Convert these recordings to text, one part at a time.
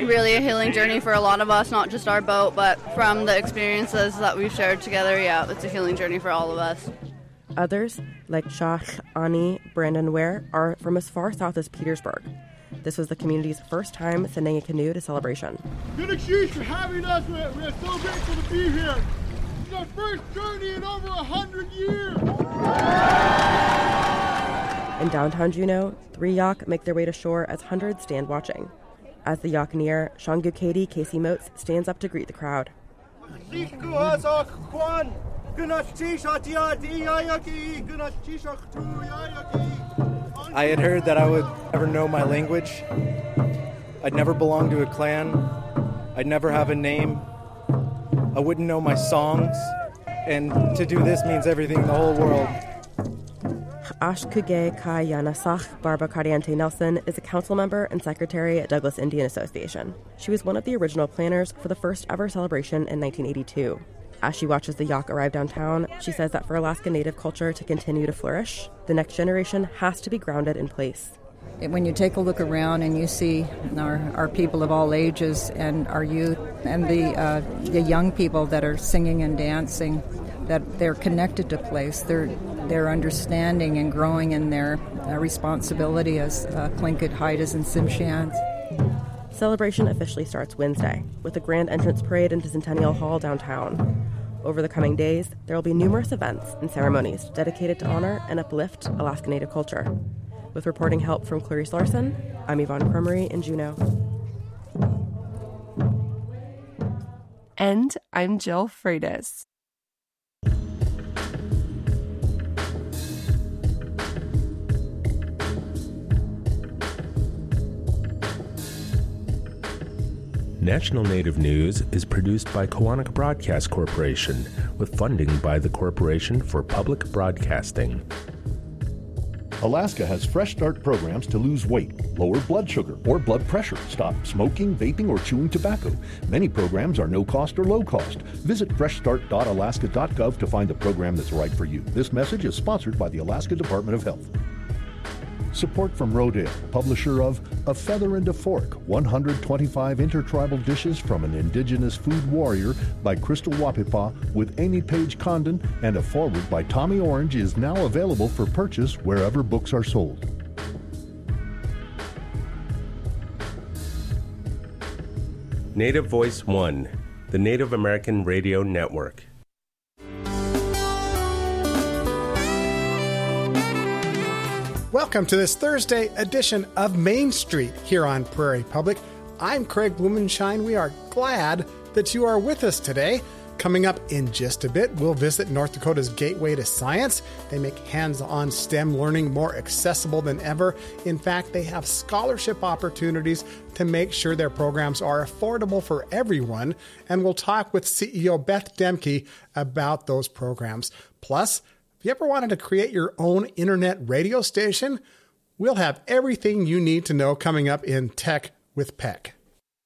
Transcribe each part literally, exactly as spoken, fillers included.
really a healing journey for a lot of us, not just our boat, but from the experiences that we've shared together, yeah, it's a healing journey for all of us. Others, like Shah, Ani, Brandon Ware, are from as far south as Petersburg. This was the community's first time sending a canoe to Celebration. Good excuse for having us. We're, we're so grateful to be here. This is our first journey in over a hundred years. In downtown Juneau, three yak make their way to shore as hundreds stand watching. As the yak near, Shangu Katie Casey Moats stands up to greet the crowd. I had heard that I would never know my language. I'd never belong to a clan. I'd never have a name. I wouldn't know my songs. And to do this means everything in the whole world. Ashkuge Kayanasach Barbara Cariente Nelson is a council member and secretary at Douglas Indian Association. She was one of the original planners for the first ever celebration in nineteen eighty-two. As she watches the yak arrive downtown, she says that for Alaska Native culture to continue to flourish, the next generation has to be grounded in place. When you take a look around and you see our, our people of all ages and our youth and the uh, the young people that are singing and dancing, that they're connected to place, they're they're understanding and growing in their uh, responsibility as uh, Tlingit, Haidas, and Tsimshians. Celebration officially starts Wednesday with a grand entrance parade into Centennial Hall downtown. Over the coming days, there will be numerous events and ceremonies dedicated to honor and uplift Alaska Native culture. With reporting help from Clarice Larson, I'm Yvonne Cromery in Juneau. And I'm Jill Freitas. National Native News is produced by Kawanak Broadcast Corporation with funding by the Corporation for Public Broadcasting. Alaska has Fresh Start programs to lose weight, lower blood sugar or blood pressure, stop smoking, vaping, or chewing tobacco. Many programs are no cost or low cost. Visit fresh start dot alaska dot gov to find the program that's right for you. This message is sponsored by the Alaska Department of Health. Support from Rodale, publisher of A Feather and a Fork, one hundred twenty-five intertribal dishes from an indigenous food warrior by Crystal Wapipa with Amy Page Condon, and a foreword by Tommy Orange is now available for purchase wherever books are sold. Native Voice One, the Native American Radio Network. Welcome to this Thursday edition of Main Street here on Prairie Public. I'm Craig Blumenshine. We are glad that you are with us today. Coming up in just a bit, we'll visit North Dakota's Gateway to Science. They make hands-on STEM learning more accessible than ever. In fact, they have scholarship opportunities to make sure their programs are affordable for everyone. And we'll talk with C E O Beth Demke about those programs. Plus, if you ever wanted to create your own internet radio station, we'll have everything you need to know coming up in Tech with Peck.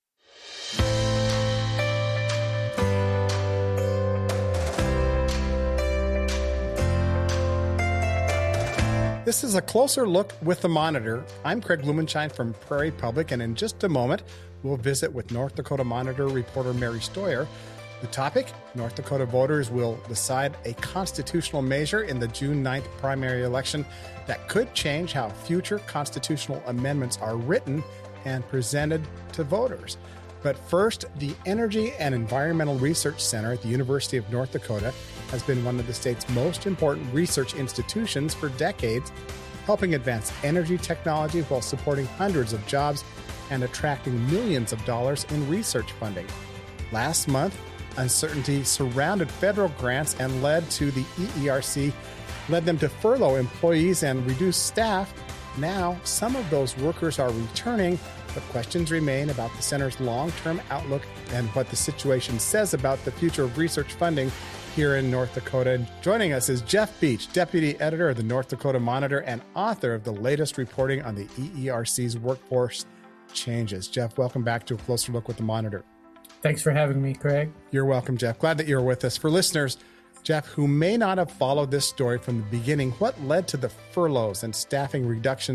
This is a closer look with the Monitor. I'm Craig Blumenshine from Prairie Public, and in just a moment, we'll visit with North Dakota Monitor reporter Mary Stoyer. The topic, North Dakota voters will decide a constitutional measure in the June ninth primary election that could change how future constitutional amendments are written and presented to voters. But first, the Energy and Environmental Research Center at the University of North Dakota has been one of the state's most important research institutions for decades, helping advance energy technology while supporting hundreds of jobs and attracting millions of dollars in research funding. Last month, uncertainty surrounded federal grants and led to the E E R C, led them to furlough employees and reduce staff. Now, some of those workers are returning, but questions remain about the center's long-term outlook and what the situation says about the future of research funding here in North Dakota. And joining us is Jeff Beach, Deputy Editor of the North Dakota Monitor and author of the latest reporting on the E E R C's workforce changes. Jeff, welcome back to A Closer Look with the Monitor. Thanks for having me, Craig. You're welcome, Jeff. Glad that you're with us. For listeners, Jeff, who may not have followed this story from the beginning, what led to the furloughs and staffing reductions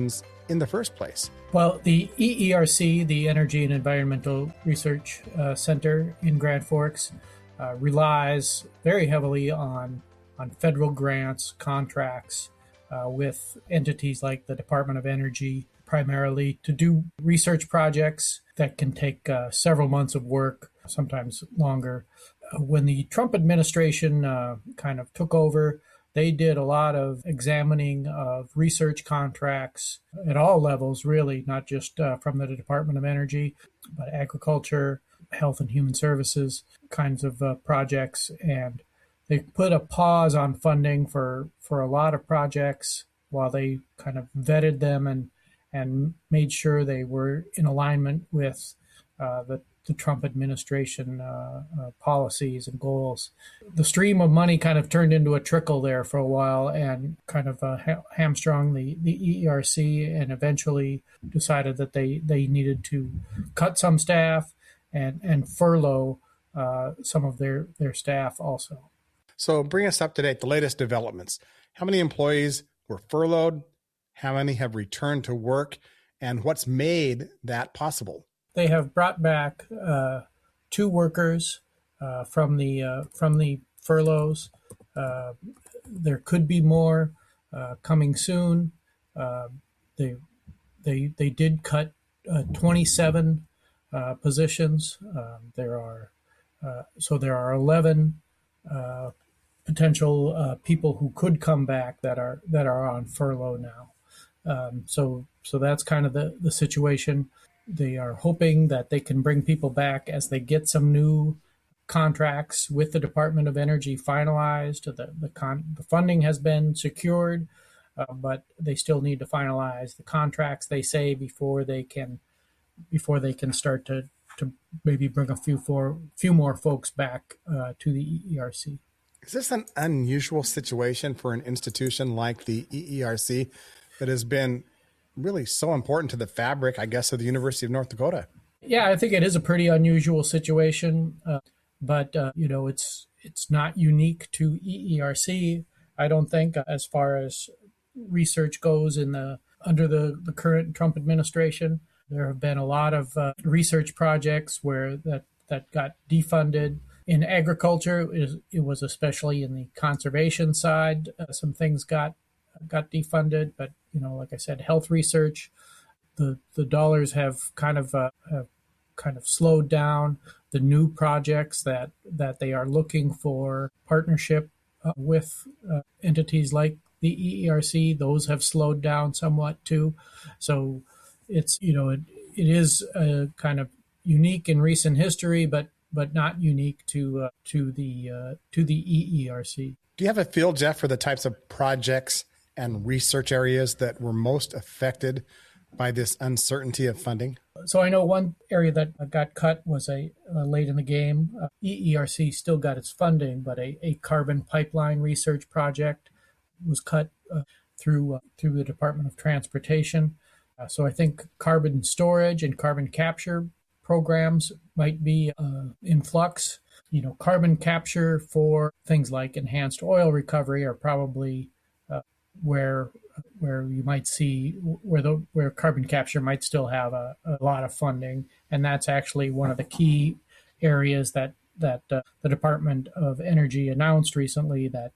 in the first place? Well, the E E R C, the Energy and Environmental Research uh, Center in Grand Forks, uh, relies very heavily on, on federal grants, contracts uh, with entities like the Department of Energy, primarily to do research projects that can take uh, several months of work, sometimes longer. When the Trump administration uh, kind of took over, they did a lot of examining of research contracts at all levels, really, not just uh, from the Department of Energy, but agriculture, health and human services kinds of uh, projects. And they put a pause on funding for, for a lot of projects while they kind of vetted them and, and made sure they were in alignment with uh, the the Trump administration uh, uh, policies and goals. The stream of money kind of turned into a trickle there for a while and kind of uh, ha- hamstrung the, the E E R C, and eventually decided that they, they needed to cut some staff and, and furlough uh, some of their, their staff also. So bring us up to date, the latest developments. How many employees were furloughed? How many have returned to work? And what's made that possible? They have brought back uh, two workers uh, from the uh, from the furloughs. Uh, there could be more uh, coming soon. Uh, they they they did cut uh, twenty-seven uh, positions. Um, there are uh, so there are eleven uh, potential uh, people who could come back that are that are on furlough now. Um, so so that's kind of the, the situation. They are hoping that they can bring people back as they get some new contracts with the Department of Energy finalized. The the, con- the funding has been secured, uh, but they still need to finalize the contracts, they say, before they can before they can start to, to maybe bring a few for few more folks back uh, to the E E R C. Is this an unusual situation for an institution like the E E R C that has been really so important to the fabric, I guess, of the University of North Dakota? Yeah, I think it is a pretty unusual situation, uh, but uh, you know, it's it's not unique to E E R C. I don't think, uh, as far as research goes in the under the, the current Trump administration, there have been a lot of uh, research projects where that that got defunded. In agriculture, it, is, it was especially in the conservation side. Uh, some things got got defunded, but you know, like I said, health research, the the dollars have kind of uh, have kind of slowed down. The new projects that that they are looking for partnership uh, with uh, entities like the E E R C, those have slowed down somewhat too. So it's, you know, it it is uh, kind of unique in recent history, but but not unique to uh, to the uh, to the E E R C. Do you have a feel, Jeff, for the types of projects and research areas that were most affected by this uncertainty of funding? So I know one area that got cut was a uh, late in the game. Uh, E E R C still got its funding, but a, a carbon pipeline research project was cut uh, through uh, through the Department of Transportation. Uh, so I think carbon storage and carbon capture programs might be uh, in flux. You know, carbon capture for things like enhanced oil recovery are probably uh, where where you might see where the where carbon capture might still have a, a lot of funding, and that's actually one of the key areas that that uh, the Department of Energy announced recently that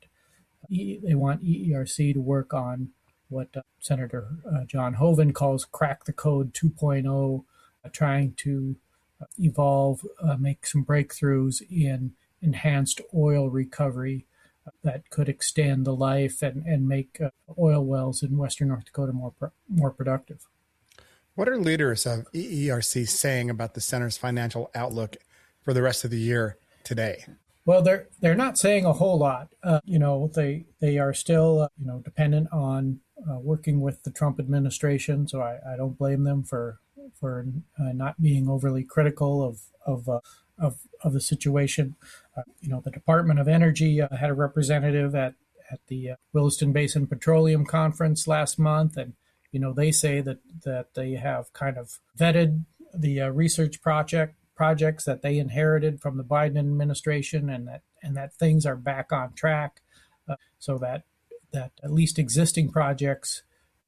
e- they want E E R C to work on what uh, Senator uh, John Hoeven calls Crack the Code two point oh, uh, trying to uh, evolve, uh, make some breakthroughs in enhanced oil recovery that could extend the life and, and make uh, oil wells in western North Dakota more pro- more productive. What are leaders of E E R C saying about the center's financial outlook for the rest of the year today? Well, they're they're not saying a whole lot. Uh, you know, they they are still uh, you know dependent on uh, working with the Trump administration. So I, I don't blame them for for uh, not being overly critical of of uh, of of the situation. Uh, you know, the Department of Energy uh, had a representative at at the uh, Williston Basin Petroleum Conference last month, and you know they say that that they have kind of vetted the uh, research project projects that they inherited from the Biden administration, and that and that things are back on track, uh, so that that at least existing projects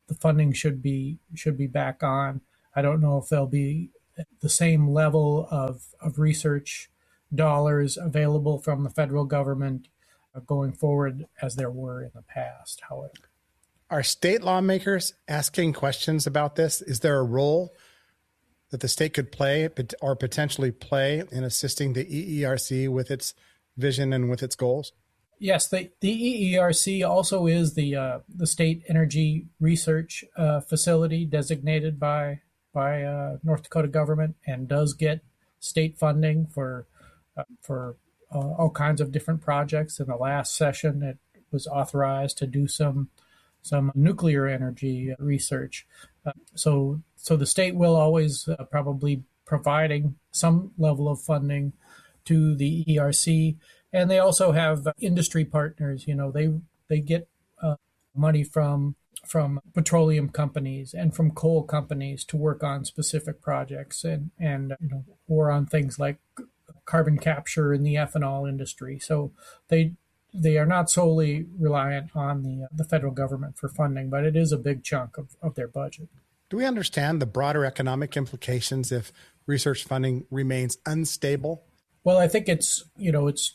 the funding should be should be back on. I don't know if there'll be the same level of, of research dollars available from the federal government going forward as there were in the past, however. Are state lawmakers asking questions about this? Is there a role that the state could play or potentially play in assisting the E E R C with its vision and with its goals? Yes, the, the E E R C also is the uh, the state energy research uh, facility designated by by uh, North Dakota government, and does get state funding for uh, for uh, all kinds of different projects. In the last session, it was authorized to do some some nuclear energy research. Uh, so so the state will always uh, probably providing some level of funding to the E E R C, and they also have industry partners. You know, they they get uh, money from from petroleum companies and from coal companies to work on specific projects, and and you know, or on things like carbon capture in the ethanol industry. So they they are not solely reliant on the the federal government for funding, but it is a big chunk of, of their budget. Do we understand the broader economic implications if research funding remains unstable? Well, I think it's, you know, it's,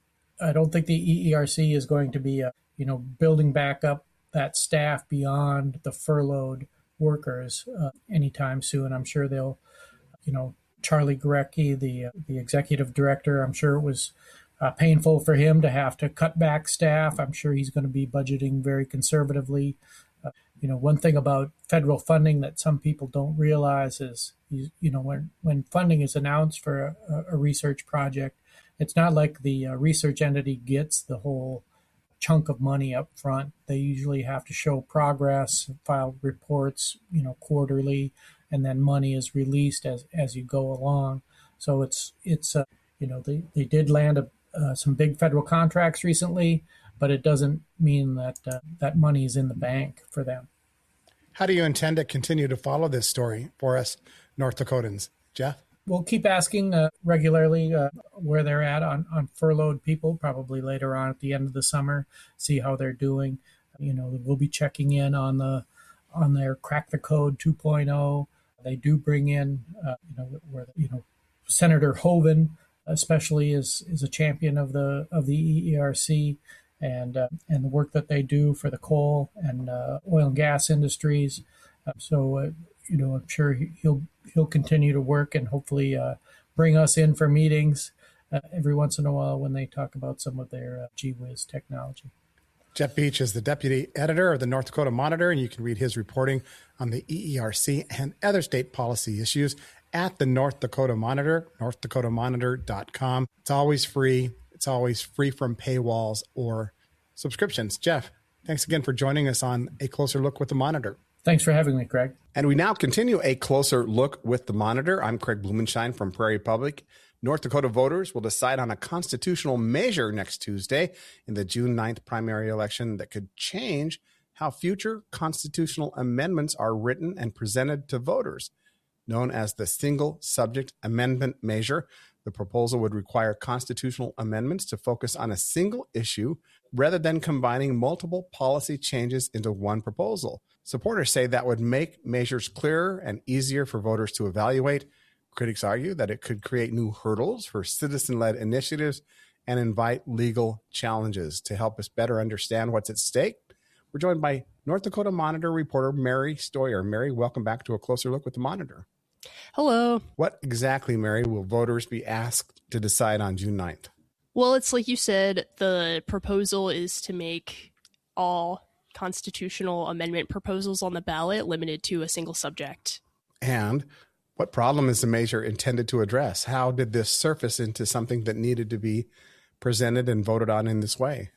I don't think the E E R C is going to be, uh, you know, building back up that staff beyond the furloughed workers uh, anytime soon. I'm sure they'll, you know, Charlie Gurecki, the uh, the executive director, I'm sure it was uh, painful for him to have to cut back staff. I'm sure he's going to be budgeting very conservatively. Uh, you know, one thing about federal funding that some people don't realize is, you, you know, when, when funding is announced for a, a research project, it's not like the uh, research entity gets the whole chunk of money up front. They usually have to show progress, file reports, you know, quarterly, and then money is released as, as you go along. So it's, it's uh, you know, they, they did land a, uh, some big federal contracts recently, but it doesn't mean that uh, that money is in the bank for them. How do you intend to continue to follow this story for us North Dakotans? Jeff? We'll keep asking uh, regularly uh, where they're at on, on furloughed people, probably later on at the end of the summer, see how they're doing. You know, we'll be checking in on the on their Crack the Code two point oh. They do bring in, uh, you know, where you know Senator Hoeven especially is is a champion of the of the E E R C and uh, and the work that they do for the coal and uh, oil and gas industries. Uh, so, uh, you know, I'm sure he'll he'll continue to work and hopefully uh, bring us in for meetings uh, every once in a while when they talk about some of their uh, G Whiz technology. Jeff Beach is the deputy editor of the North Dakota Monitor, and you can read his reporting on the E E R C and other state policy issues at the North Dakota Monitor, north dakota monitor dot com. It's always free. It's always free from paywalls or subscriptions. Jeff, thanks again for joining us on A Closer Look with the Monitor. Thanks for having me, Craig. And we now continue A Closer Look with the Monitor. I'm Craig Blumenshine from Prairie Public. North Dakota voters will decide on a constitutional measure next Tuesday in the June ninth primary election that could change how future constitutional amendments are written and presented to voters. Known as the Single Subject Amendment Measure, the proposal would require constitutional amendments to focus on a single issue rather than combining multiple policy changes into one proposal. Supporters say that would make measures clearer and easier for voters to evaluate. Critics argue that it could create new hurdles for citizen-led initiatives and invite legal challenges. To help us better understand what's at stake, we're joined by North Dakota Monitor reporter Mary Stoyer. Mary, welcome back to A Closer Look with the Monitor. Hello. What exactly, Mary, will voters be asked to decide on June ninth? Well, it's like you said, the proposal is to make all constitutional amendment proposals on the ballot limited to a single subject. And what problem is the measure intended to address? How did this surface into something that needed to be presented and voted on in this way?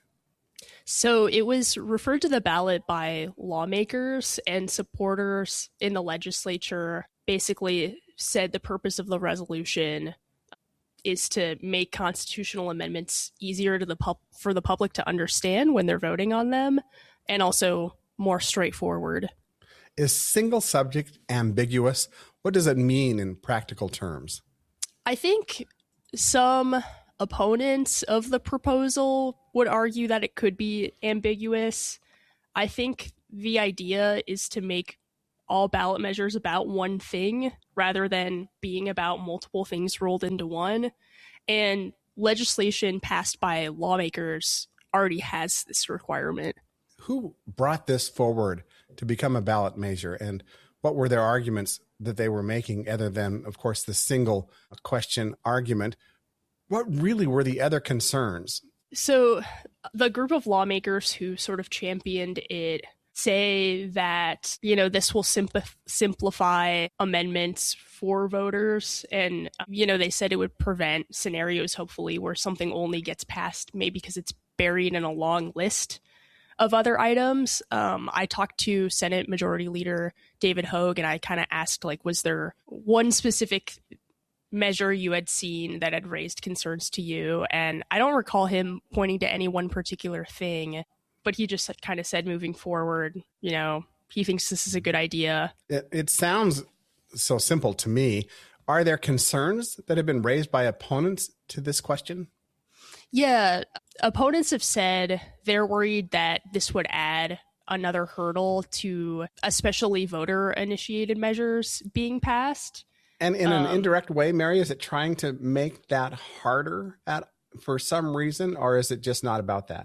So it was referred to the ballot by lawmakers, and supporters in the legislature basically said the purpose of the resolution is to make constitutional amendments easier to the pub- for the public to understand when they're voting on them, and also more straightforward. Is single subject ambiguous? What does it mean in practical terms? I think some opponents of the proposal would argue that it could be ambiguous. I think the idea is to make all ballot measures about one thing rather than being about multiple things rolled into one. And legislation passed by lawmakers already has this requirement. Who brought this forward to become a ballot measure, and what were their arguments that they were making other than, of course, the single question argument? What really were the other concerns? So the group of lawmakers who sort of championed it say that, you know, this will simpl- simplify amendments for voters. And, you know, they said it would prevent scenarios, hopefully, where something only gets passed maybe because it's buried in a long list of other items. Um, I talked to Senate Majority Leader David Hogue, and I kind of asked, like, was there one specific measure you had seen that had raised concerns to you? And I don't recall him pointing to any one particular thing, but he just kind of said moving forward, you know, he thinks this is a good idea. It, it sounds so simple to me. Are there concerns that have been raised by opponents to this question? Yeah, opponents have said they're worried that this would add another hurdle to especially voter-initiated measures being passed. And in an um, indirect way, Mary, is it trying to make that harder at for some reason, or is it just not about that?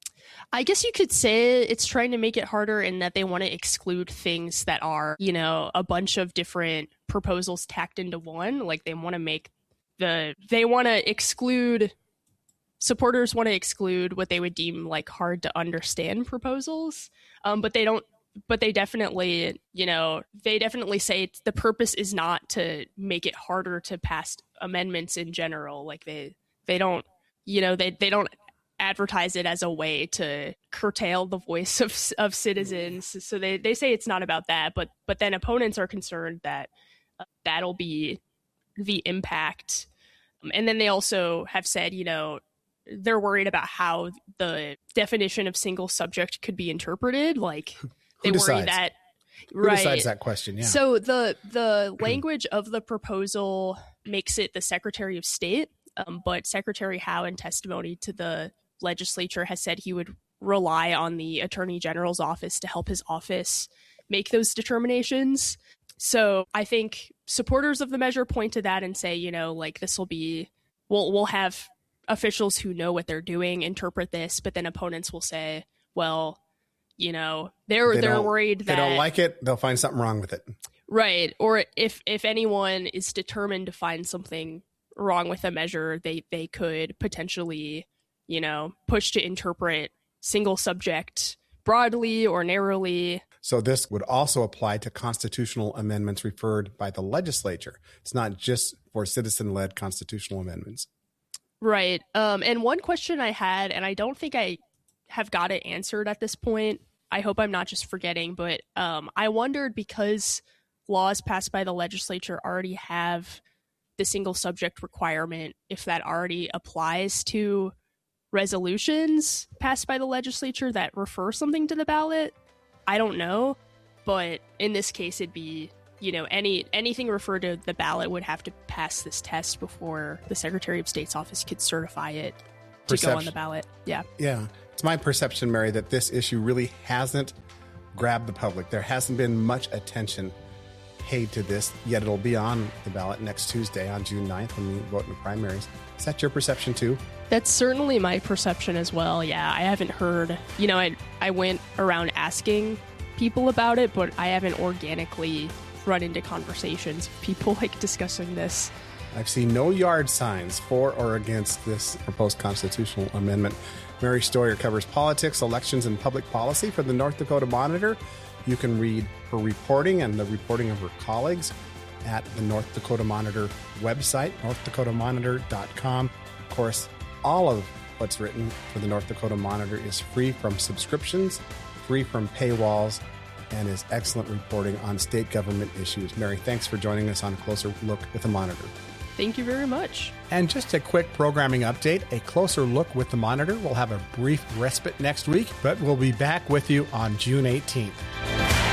I guess you could say it's trying to make it harder in that they want to exclude things that are, you know, a bunch of different proposals tacked into one. Like they want to make the, they want to exclude, supporters want to exclude what they would deem like hard to understand proposals. Um, but they don't, but they definitely, you know, they definitely say it's, the purpose is not to make it harder to pass amendments in general. Like they, they don't, you know, they, they don't advertise it as a way to curtail the voice of of citizens. So they, they say it's not about that, but but then opponents are concerned that uh, that'll be the impact. Um, and then they also have said, you know, they're worried about how the definition of single subject could be interpreted. Like they Who worry decides? that Who right. decides that question? Yeah. So the the language of the proposal makes it the Secretary of State, um, but Secretary Howe in testimony to the legislature has said he would rely on the Attorney General's office to help his office make those determinations. So I think supporters of the measure point to that and say, you know, like this will be, we'll, we'll have officials who know what they're doing interpret this, but then opponents will say, well, you know, they're They they're don't- worried that they don't like it, they'll find something wrong with it. right. Or if if anyone is determined to find something wrong with a measure, they they could potentially, you know, push to interpret single subject broadly or narrowly. So this would also apply to constitutional amendments referred by the legislature. It's not just for citizen-led constitutional amendments. Right. Um, and one question I had, and I don't think I have got it answered at this point, I hope I'm not just forgetting, but um, I wondered, because laws passed by the legislature already have the single subject requirement, if that already applies to resolutions passed by the legislature that refer something to the ballot. I don't know, but in this case it'd be, you know, any anything referred to the ballot would have to pass this test before the Secretary of State's office could certify it to Perception. go on the ballot. Yeah. Yeah. It's my perception, Mary, that this issue really hasn't grabbed the public. There hasn't been much attention paid to this, yet it'll be on the ballot next Tuesday on June ninth when we vote in the primaries. Is that your perception too? That's certainly my perception as well. Yeah, I haven't heard, you know, I, I went around asking people about it, but I haven't organically run into conversations of people like discussing this. I've seen no yard signs for or against this proposed constitutional amendment. Mary Stoyer covers politics, elections, and public policy for the North Dakota Monitor. You can read her reporting and the reporting of her colleagues at the North Dakota Monitor website, north dakota monitor dot com. Of course, all of what's written for the North Dakota Monitor is free from subscriptions, free from paywalls, and is excellent reporting on state government issues. Mary, thanks for joining us on A Closer Look with the Monitor. Thank you very much. And just a quick programming update, A Closer Look with the Monitor will have a brief respite next week, but we'll be back with you on June eighteenth.